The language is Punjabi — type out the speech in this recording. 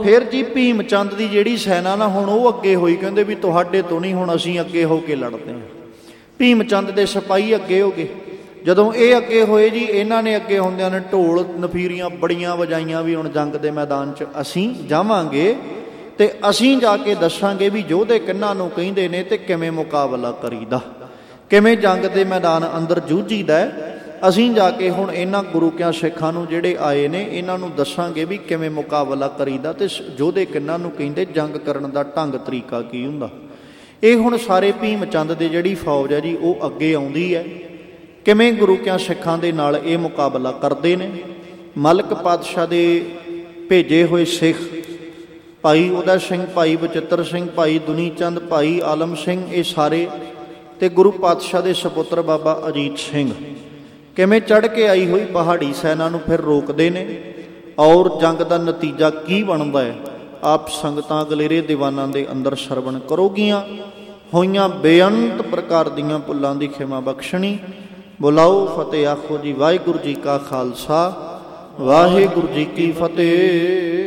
ਫਿਰ ਜੀ ਭੀਮ ਚੰਦ ਦੀ ਜਿਹੜੀ ਸੈਨਾ ਨਾ ਹੁਣ ਉਹ ਅੱਗੇ ਹੋਈ, ਕਹਿੰਦੇ ਵੀ ਤੁਹਾਡੇ ਤੋਂ ਨਹੀਂ, ਹੁਣ ਅਸੀਂ ਅੱਗੇ ਹੋ ਕੇ ਲੜਦੇ ਹਾਂ। ਭੀਮ ਚੰਦ ਦੇ ਸਿਪਾਹੀ ਅੱਗੇ ਹੋ ਗਏ। ਜਦੋਂ ਇਹ ਅੱਗੇ ਹੋਏ ਜੀ, ਇਹਨਾਂ ਨੇ ਅੱਗੇ ਹੁੰਦਿਆਂ ਨੇ ਢੋਲ ਨਫੀਰੀਆਂ ਬੜੀਆਂ ਵਜਾਈਆਂ ਵੀ ਹੁਣ ਜੰਗ ਦੇ ਮੈਦਾਨ 'ਚ ਅਸੀਂ ਜਾਵਾਂਗੇ ਅਤੇ ਅਸੀਂ ਜਾ ਕੇ ਦੱਸਾਂਗੇ ਵੀ ਯੋਧੇ ਕਿਹਨਾਂ ਨੂੰ ਕਹਿੰਦੇ ਨੇ ਅਤੇ ਕਿਵੇਂ ਮੁਕਾਬਲਾ ਕਰੀਦਾ, ਕਿਵੇਂ ਜੰਗ ਦੇ ਮੈਦਾਨ ਅੰਦਰ ਜੂਝੀਦਾ। ਅਸੀਂ ਜਾ ਕੇ ਹੁਣ ਇਹਨਾਂ ਗੁਰੂ ਕਿਆਂ ਸਿੱਖਾਂ ਨੂੰ ਜਿਹੜੇ ਆਏ ਨੇ ਇਹਨਾਂ ਨੂੰ ਦੱਸਾਂਗੇ ਵੀ ਕਿਵੇਂ ਮੁਕਾਬਲਾ ਕਰੀਦਾ ਅਤੇ ਯੋਧੇ ਕਿਹਨਾਂ ਨੂੰ ਕਹਿੰਦੇ, ਜੰਗ ਕਰਨ ਦਾ ਢੰਗ ਤਰੀਕਾ ਕੀ ਹੁੰਦਾ। ਇਹ ਹੁਣ ਸਾਰੇ ਭੀਮ ਚੰਦ ਦੇ ਜਿਹੜੀ ਫੌਜ ਹੈ ਜੀ ਉਹ ਅੱਗੇ ਆਉਂਦੀ ਹੈ, ਕਿਵੇਂ ਗੁਰੂ ਕਿਆਂ ਸਿੱਖਾਂ ਦੇ ਨਾਲ ਇਹ ਮੁਕਾਬਲਾ ਕਰਦੇ ਨੇ। ਮਲਕ ਪਾਤਸ਼ਾਹ ਦੇ ਭੇਜੇ ਹੋਏ ਸਿੱਖ ਭਾਈ ਉਦੈ ਸਿੰਘ, ਭਾਈ ਬਚਿੱਤਰ ਸਿੰਘ, ਭਾਈ ਦੁਨੀ ਚੰਦ, ਭਾਈ ਆਲਮ ਸਿੰਘ, ਇਹ ਸਾਰੇ ਅਤੇ ਗੁਰੂ ਪਾਤਸ਼ਾਹ ਦੇ ਸਪੁੱਤਰ ਬਾਬਾ ਅਜੀਤ ਸਿੰਘ ਕਿਵੇਂ ਚੜ੍ਹ ਕੇ ਆਈ ਹੋਈ ਪਹਾੜੀ ਸੈਨਾ ਨੂੰ ਫਿਰ ਰੋਕਦੇ ਨੇ। ਔਰ ਜੰਗ ਦਾ ਨਤੀਜਾ ਕੀ ਬਣਦਾ ਹੈ ਆਪ ਸੰਗਤਾਂ ਅਗਲੇਰੇ ਦੀਵਾਨਾਂ ਦੇ ਅੰਦਰ ਸਰਵਣ ਕਰੋਗੀਆਂ। ਹੋਈਆਂ ਬੇਅੰਤ ਪ੍ਰਕਾਰ ਦੀਆਂ ਭੁੱਲਾਂ ਦੀ ਖਿਮਾ ਬਖਸ਼ਣੀ। ਬੁਲਾਓ ਫਤਿਹ ਆਖੋ ਜੀ। ਵਾਹਿਗੁਰੂ ਜੀ ਕਾ ਖਾਲਸਾ, ਵਾਹਿਗੁਰੂ ਜੀ ਕੀ ਫਤਿਹ।